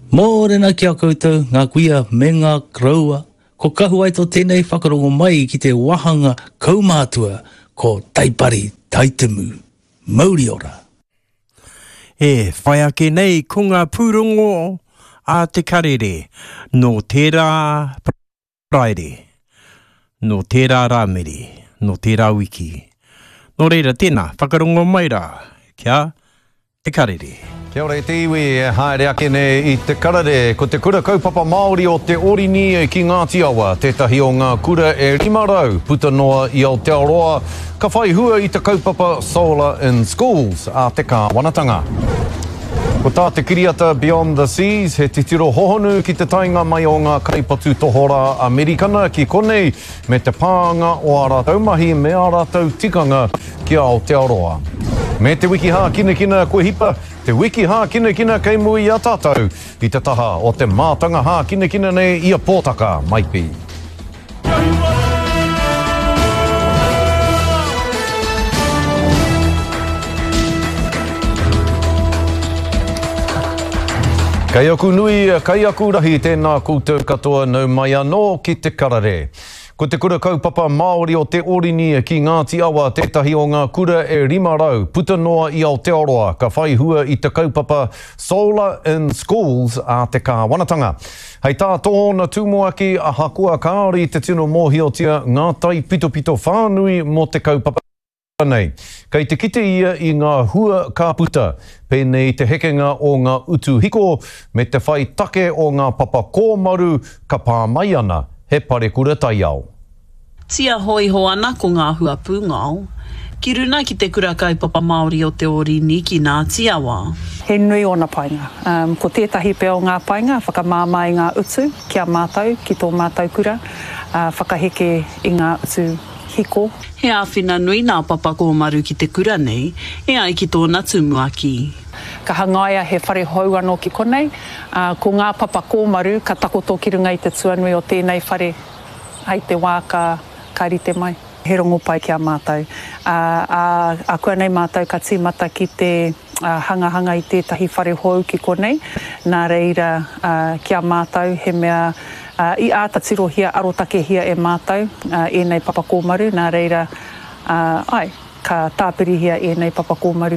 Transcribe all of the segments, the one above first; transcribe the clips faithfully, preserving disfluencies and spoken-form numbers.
Mōrena ki a koutou, ngā kuia me ngā kraua, ko kahu ai tō tēnei whakarongo mai ki te wahanga kaumātua ko Taipari Taitumu, Mauri ora. E, whai ake nei ko ngā pūrongo a te karere, no tērā praere, no tērā rāmeri, no tērā wiki. Nō reira tēnā, whakarongo mai rā, kia te karere. Kia ora e te iwi, haere ake nei i te karare, ko te kura kaupapa Māori o te Orini ki Ngāti Awa, tētahi o ngā kura e rima rau, puta noa i Aotearoa, ka whai hua i te kaupapa Solar in Schools a te kāwanatanga. Ko tā te kiriata Beyond the Seas, he titiro hohonu ki te tainga mai o ngā kaipatu tohora Amerikana ki konei, me te pāanga o a rātou mahi me a rātou tikanga ki Aotearoa. Me te wiki hā kina kina koe hipa, te wiki hā kina kina kei mui a tātou, i te taha o te mātanga hā kina kina nei ia pōtaka maipi. Kei aku nui, kei aku rahi tēnā koutou katoa nau mai anō ki te karare. Ko te kura kaupapa Māori o te Orini ki Ngāti Awa, tētahi o ngā kura e rima rau, puta noa i Aotearoa, ka whai hua i te kaupapa Solar in Schools a te kāwanatanga. Hei tā tōna tūmoaki a hakua kāri te tino mōhiotia ngā tai pito pito whānui mo te kaupapa nei. Kei te kite ia i ngā hua kāputa, pēnei te hekenga o ngā utu hiko, me te whai take o ngā papa kōmaru ka pā mai ana, he pare kura tai au. Tia hoi ho ana ko ngā hua pūngao. Ki runa ki te kura kaupapa Māori o te Orini ki Ngāti Awa. He nui ona painga. Um, ko tētahi peo ngā painga, whakamāmai ngā utu, kia mātou, ki tō mātou kura, uh, whakaheke i ngā utu hiko. He āwhina nui nā papa kōmaru ki te kura nei, e ai ki tōna tumuaki. Ka hangaia he whare hou anō ki konei, uh, ko ngā papa kōmaru, ka takoto ki runga i te tuanui o tēnei whare, hei te wā ka, ka rite mai. He rongo pai ki a mātou. Uh, a, a kua nei mātou ka tīmata ki te uh, hanga hanga i tētahi whare hou ki konei, nā reira uh, ki a mātou he mea uh, i āta tirohia arotake hia e mātou, uh, e nei papa kōmaru, nā reira uh, ai, ka tāpiri hia e nei papa kōmaru.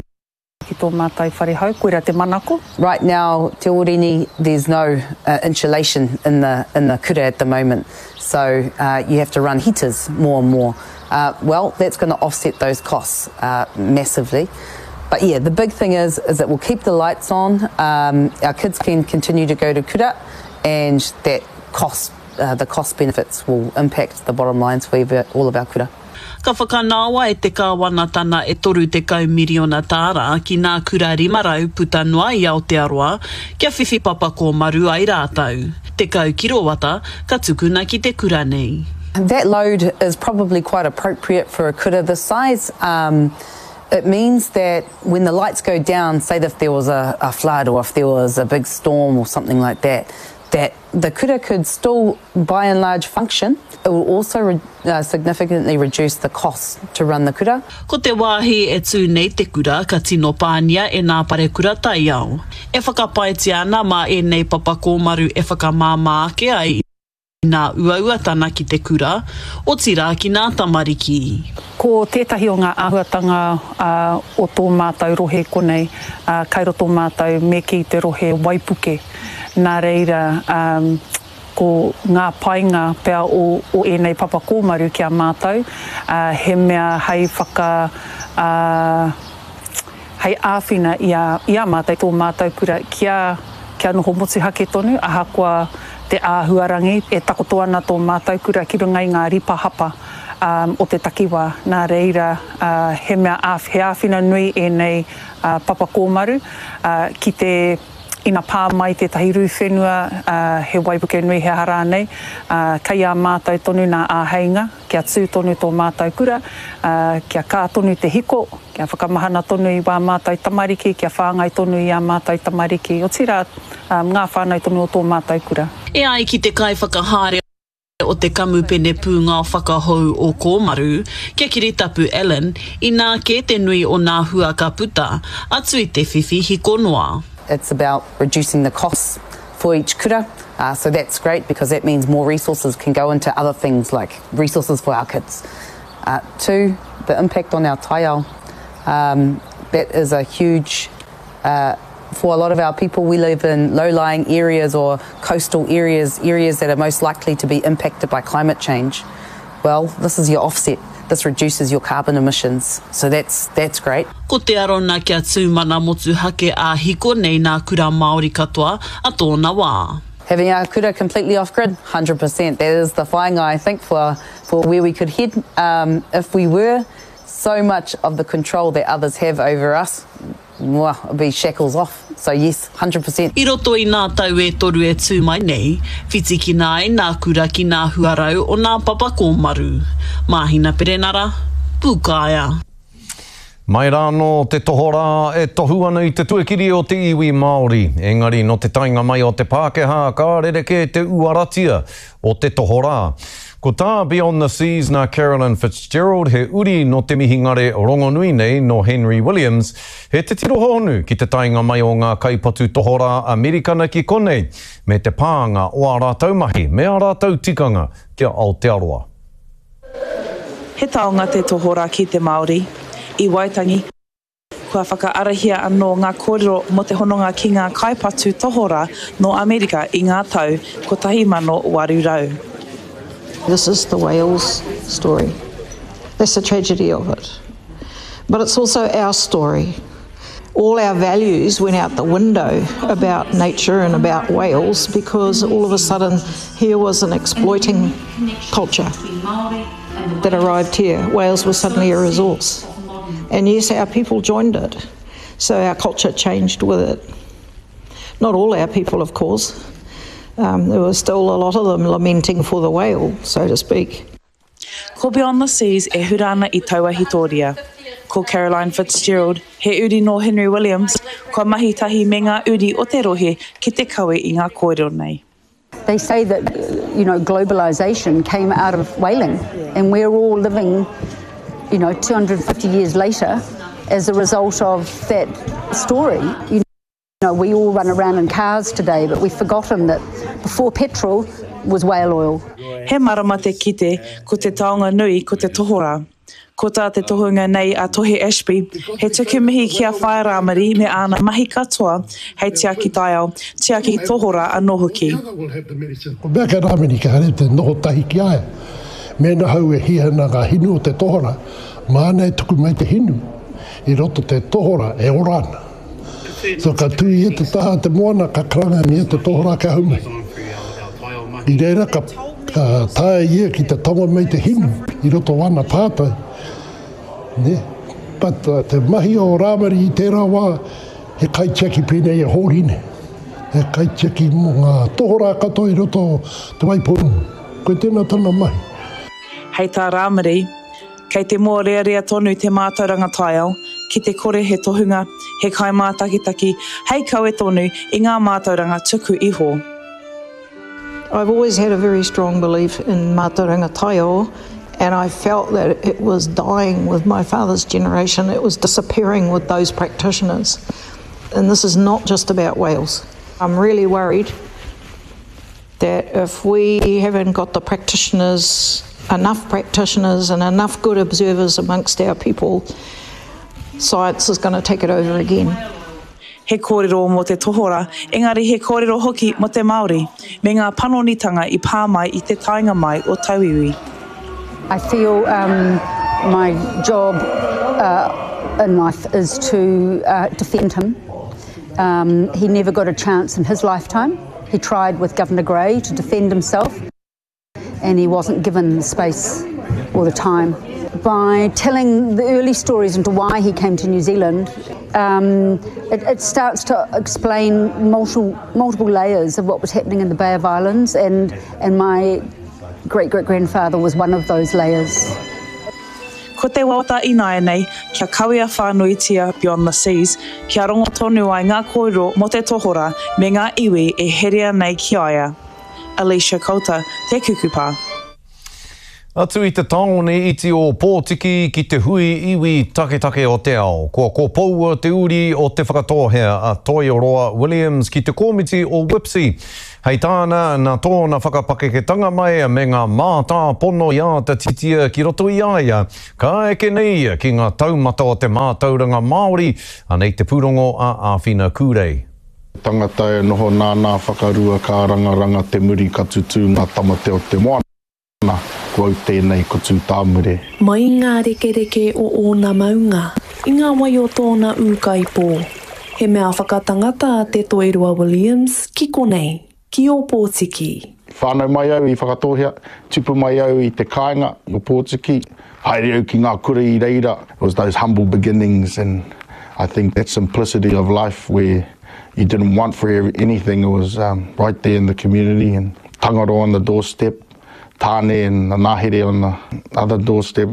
Right now, Te Orini, there's no uh, insulation in the in the kura at the moment, so uh, you have to run heaters more and more. Uh, well, that's going to offset those costs uh, massively. But yeah, the big thing is is that we'll keep the lights on. Um, our kids can continue to go to kura, and that cost uh, the cost benefits will impact the bottom lines for all of our kura. Ka whakanawa e te kāwanatana e toru te kau miriona tāra ki ngā kura rimarau puta noa i Aotearoa, kia whiwhi papa kōmaru ai rātau. Te kau kirowata, ka tukuna ki te kura nei. That load is probably quite appropriate for a kura this size. Um, it means that when the lights go down, say that if there was a, a flood or if there was a big storm or something like that, that the kura could still, by and large, function. It will also re uh, significantly reduce the cost to run the kura. Ko te wāhi e tū nei te kura, ka tino pānia e nā pare kura tai au. E whakapaiti ana mā e nei papa kōmaru e whakamāma ake ai i nā uauatana ki te kura, o tira ki nā tamariki. Ko tētahi o ngā āhuatanga uh, o tō mātou rohe konei, uh, kairo tō mātou me ki te rohe Waipuke. Nā reira, um, ko ngā painga pea o, o e nei papa kōmaru ki a mātou, uh, he mea hei whaka, uh, hei āwhina i a, i a mātou tō mātou kura kia, kia noho motu hake tonu, aha kua te āhuarangi e takoto ana tō mātou kura ki runga i ngā ripa hapa um, o te takiwā. Nā reira, uh, he mea āwh, he āwhina nui e nei uh, papa kōmaru uh, ki te ina pā mai tētahi rūwhenua, uh, he Waipuke nui he hara nei, uh, kai a mātou tonu nā āheinga, kia tū tonu tō mātou kura, uh, kia kā tonu te hiko, kia whakamahana tonu i wā mātou tamariki, kia whāngai tonu i a mātou tamariki, o tira um, ngā whānau tonu o tō mātou kura. E ai ki te kai whakahare o te kamupene pūngā whakahou o kōmaru, kia kiritapu Ellen, i nā ke te nui o nā hua ka puta, atu i te whiwhi hiko noa. It's about reducing the costs for each kura. Uh, so that's great because that means more resources can go into other things like resources for our kids. Uh, two, the impact on our taiao. Um, that is a huge, uh, for a lot of our people, we live in low-lying areas or coastal areas, areas that are most likely to be impacted by climate change. Well, this is your offset. This reduces your carbon emissions. So that's that's great. Ko te arona kia tūmana motu hake a hiko nei nā kura Māori katoa a tōna wā. Having our kura completely off-grid, one hundred percent. That is the whāinga, I think, for, for where we could head um, if we were. So much of the control that others have over us, well, it'll be shackles off. So yes, one hundred percent. I roto i nā tau e toru e tū mai nei, whiti ki nā e nā kura ki nā huarau o nā papa kōmaru. Māhina perenara, pūkāia. Mai rā no te tohora e tohu ana i te tuakiri o te iwi Māori. Engari no te tainga mai o te Pākehā, ka rereke te uaratia o te tohora. Ko tā Beyond the Seas nā Carolyn Fitzgerald he uri no te mihingare rongonui nei no Henry Williams, he te tiro honu ki te tainga mai o ngā kaipatu tohora Amerikana ki konei, me te pāanga o a rātau mahi, me a rātau tikanga kia Aotearoa. He taonga te tohora ki te Māori, i Waitangi. Kua whakaarahia anō ngā kōrero mo te hononga ki ngā kaipatu tohora no Amerika i ngā tau ko tahi mano waru rau. This is the Wales story. That's the tragedy of it. But it's also our story. All our values went out the window about nature and about whales because all of a sudden here was an exploiting culture that arrived here. Whales was suddenly a resource. And yes, our people joined it. So our culture changed with it. Not all our people, of course. Um, there were still a lot of them lamenting for the whale, so to speak. Ko Beyond the Seas e hurana i taua hitoria. Ko Caroline Fitzgerald, he uri no Henry Williams, ko mahi tahi me ngā uri o te rohe ki te kawe i ngā kōrero nei. They say that, you know, globalisation came out of whaling, and we're all living, you know, two hundred fifty years later as a result of that story. You know, we all run around in cars today, but we've forgotten that before petrol was whale oil. He marama te kite ko te taonga nui ko te tohora. Ko tā te tohunga nei a Tohe Ashby, he tuku mihi kia whaeramari me ana mahi katoa, hei Tiaki Taiao, Tiaki Tohora anō hoki. Ko mea ka rāmeni ka hare te noho tahi ki aia. Mēna hau e hia na ngā hinu o te tohora, māna e tuku mai te hinu, i roto te tohora e orana. So ka tui e te taha te moana, ka karanga ni e te tohora ka hau mai. I reira ka, ka tae ia ki te tonga mai te hinu, i roto wana pāpai. Ne? But uh, te mahi o rāmari i tērā wā, he kaitiaki pēnei e hōrine. He kaitiaki mo ngā tohora kato i roto te waiponu. Koe tēnā tana mai. Hei tā rāmari, kei te mō rea rea tonu te mātauranga taiao, ki te kore he tohunga, he kai mātakitaki, hei kau e tonu i ngā mātauranga tuku iho. I've always had a very strong belief in mātauranga taiao, and I felt that it was dying with my father's generation. It was disappearing with those practitioners. And this is not just about whales. I'm really worried that if we haven't got the practitioners, enough practitioners and enough good observers amongst our people, science is going to take it over again. He kōrero mo te tohora, engari he kōrero hoki mo te Māori, me ngā panonitanga i pā mai i te tainga mai o Tauiwi. I feel um, my job uh, in life is to uh, defend him. Um, he never got a chance in his lifetime. He tried with Governor Grey to defend himself, and he wasn't given the space or the time. By telling the early stories into why he came to New Zealand, um, it, it starts to explain multiple, multiple layers of what was happening in the Bay of Islands, and, and my great-great-grandfather was one of those layers. Ko te wata ina e nei, kia kawea whānuitia Beyond the Seas, kia rongo tonu ai ngā kōrero mo te tohora me ngā iwi e herea nei ki aia. Alicia Kouta, te kukupa. Atu i te taone iti o Pōtiki ki te hui iwi take take o te ao. Kua ko pou te uri o te whakatohea a Toioroa Williams ki te komiti o Wipsy. Hei tāna na tōna whakapakeketanga mai me ngā mātā pono ia te titia ki roto i aia. Ka eke nei ki ngā taumata o te mātauranga Māori anei te pūrongo a Āwhina Kurei. Tangata e noho nāna whakarua ka rangaranga te muri ka tutu ngā tamate o te moana. Kua tēnei ko tū tāmure. Mai ngā reke reke o ōna maunga, i ngā wai o tōna ūkaipō. He mea whakatangata a te Toioroa Williams ki konei, ki o Pōtiki. Whānau mai au i whakatohea, tupu mai au i te kāinga o Pōtiki. Haere au ki ngā kura i reira. It was those humble beginnings, and I think that simplicity of life where you didn't want for anything. It was um, right there in the community, and tangaro on the doorstep. Tāne and the Nahere on the other doorstep.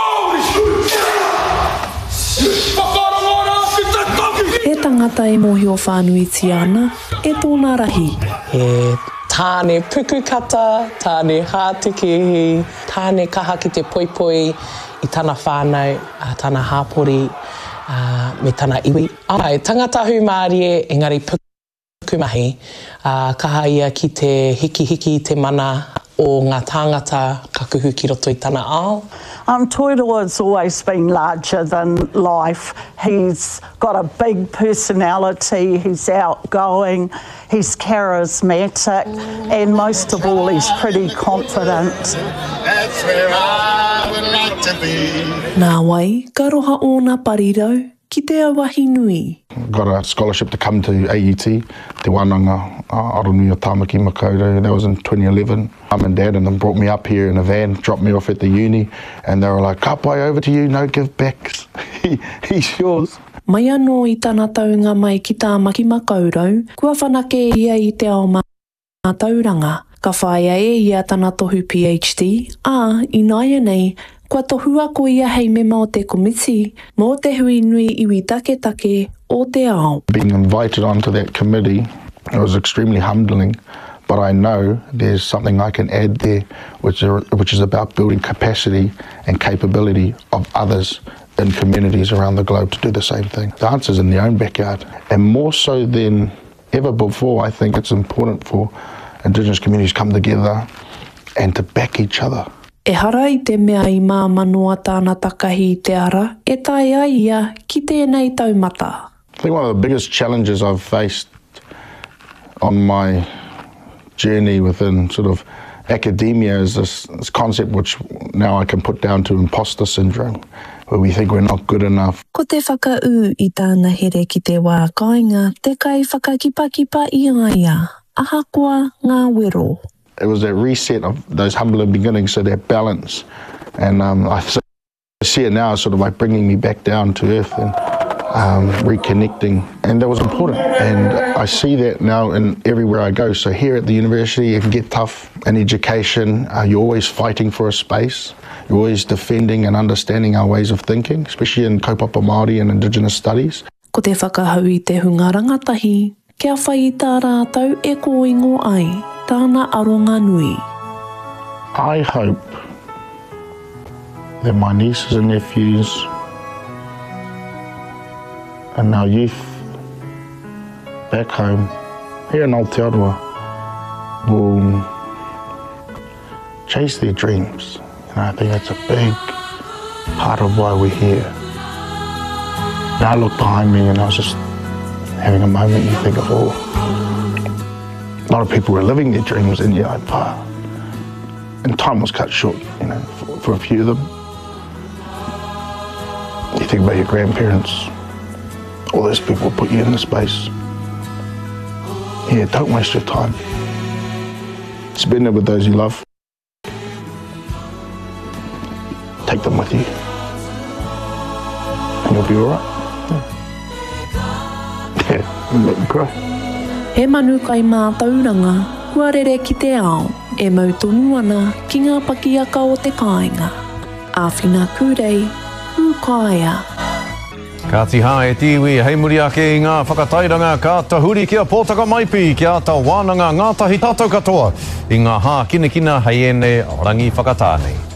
He tangata e mohi o whānui tiana, e tōna rahi. He tāne pukukata, tāne hātikihi, tāne kaha ki te poipoi i tāna whānau, a tāna hāpori, uh, me tāna iwi. Ai, tangata hu Māori e, engari pukumahi, uh, kaha ia ki te hiki hiki te mana o ngā tāngata ka kuhu ki roto i tāna ao. Um, Toiroa's always been larger than life. He's got a big personality, he's outgoing, he's charismatic, and most of all, he's pretty confident. That's where I would like to be. Nā wai, ka roha ōna parirau ki te awahi nui. Got a scholarship to come to A U T, Te Wānanga uh, Aronui o Tāmaki Makaurau. That was in twenty eleven. Mum and Dad and them brought me up here in a van, dropped me off at the uni, and they were like, ka pai over to you, no give backs. he, he's yours. Mai anō i tāna taunga mai ki Tāmaki Makaurau, kua whanake ia i te ao mātauranga. Ka whaia e ia tāna tohu PhD, a i naia nei, kua tohua ko ia hei mema o te komiti, mō te hui nui iwi take take o te ao. Being invited onto that committee, it was extremely humbling, but I know there's something I can add there, which, are, which is about building capacity and capability of others in communities around the globe to do the same thing. The answer's in their own backyard. And more so than ever before, I think it's important for Indigenous communities to come together and to back each other. E hara i te mea i mā manoa tāna takahi i te ara, e tai ai ia ki tēnei taumata. I think one of the biggest challenges I've faced on my journey within sort of academia is this, this concept which now I can put down to imposter syndrome, where we think we're not good enough. Ko te whakau i tāna here ki te wā kāinga, te kai whakakipakipa i aia, ahakoa ngā wero. It was that reset of those humbler beginnings, so that balance. And um, I see it now as sort of like bringing me back down to earth and um, reconnecting. And that was important. And I see that now in everywhere I go. So here at the university, it can get tough. In education, uh, you're always fighting for a space. You're always defending and understanding our ways of thinking, especially in kaupapa Māori and Indigenous studies. Ko te whakahau i te hunga rangatahi, kia whai i tā rātau e ko ingo ai. Tāna aronga nui. I hope that my nieces and nephews and our youth back home here in Aotearoa will chase their dreams. And I think that's a big part of why we're here. Now I look behind me and I was just having a moment, you think of all. A lot of people were living their dreams in Yaipa, and time was cut short, you know, for, for a few of them. You think about your grandparents, all those people put you in the space. Yeah, don't waste your time. Spend it with those you love. Take them with you, and you'll be all right. Yeah, yeah, and let you cry. He manu kai mā tauranga, kua rere ki te ao, e mau tonu ana ki ngā pakiaka o te kāinga. Āwhina Kurei, Rukaia. Ka tiha e tiwi, hei muri ake i ngā whakatairanga ka tahuri kia pōtaka maipi, kia ta wānanga ngātahi tātou katoa, i ngā hā kina kina hei ene rangi whakatānei.